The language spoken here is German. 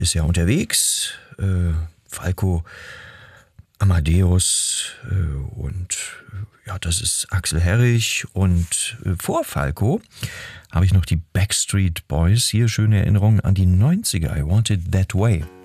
ist ja unterwegs. Falco, Amadeus und ja, das ist Axel Herrich. Und vor Falco habe ich noch die Backstreet Boys. Hier schöne Erinnerungen an die 90er. I Want It That Way.